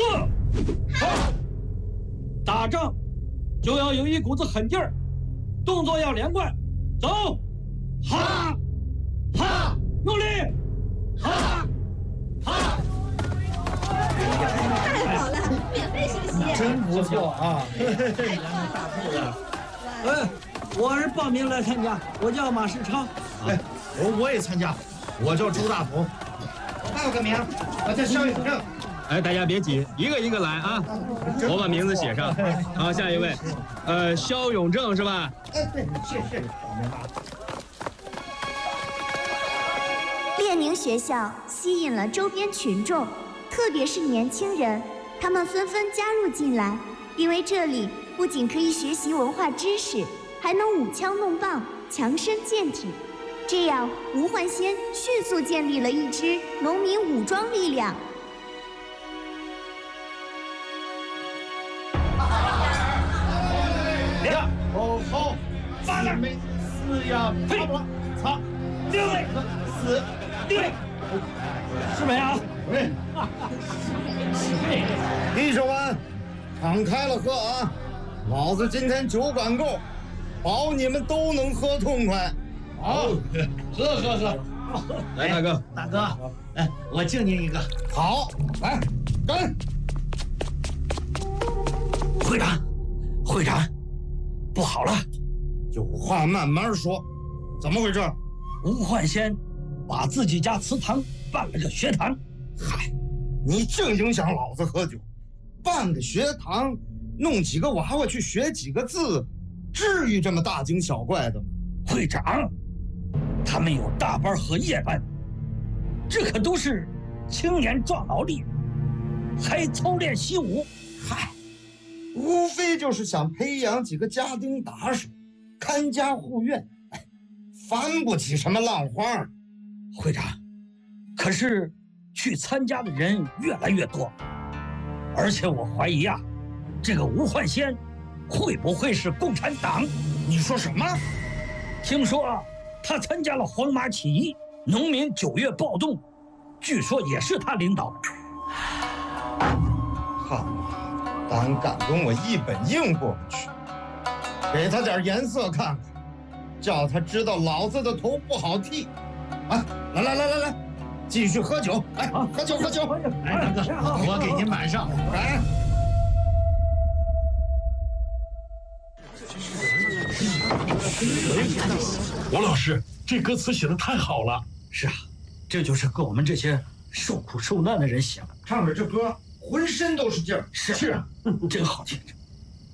好，打仗就要有一股子狠劲儿，动作要连贯。走，哈，哈，用力，哈，哈。 太好了，免费学习， 真不错啊！ 大兔子，哎，我是报名来参加，我叫马世昌。 哎，我也参加，我叫朱大同。 报个名，我叫肖永正。 哎，大家别急，一个一个来啊！我把名字写上。好，下一位，肖永正是吧？ 哎，对，是。 列宁学校吸引了周边群众，特别是年轻人，他们纷纷加入进来，因为这里不仅可以学习文化知识，还能舞枪弄棒，强身健体。这样，吴焕先迅速建立了一支农民武装力量。 呀，好， 发那没四呀， 嘿， 擦， 定位， 四， 定位，是没啊？ 对，弟兄们，敞开了喝啊！老子今天酒管够，保你们都能喝痛快。好， 喝。 来，大哥， 大哥，哎，我敬您一个。 好，来，干！ 会长，不好了， 有话慢慢说，怎么回事？ 吴焕先把自己家祠堂办了个学堂。 嗨，你净影响老子喝酒，办个学堂，弄几个娃娃去学几个字，至于这么大惊小怪的吗？ 会长，他们有大班和夜班，这可都是青年壮劳力，还操练习武。 嗨，无非就是想培养几个家丁打手，看家护院，翻不起什么浪花。 会长，可是去参加的人越来越多，而且我怀疑啊，这个吴焕先会不会是共产党？ 你说什么？ 听说他参加了黄马起义、农民9月暴动，据说也是他领导的。 好，胆敢跟我一本硬过不去，给他点颜色看看，叫他知道老子的头不好剃。啊，来，继续喝酒，来，喝酒。 来，大哥，我给您满上。 来。 王老师，这歌词写得太好了。 是啊，这就是给我们这些受苦受难的人写的。 唱着这歌，浑身都是劲儿。 是啊，真好听。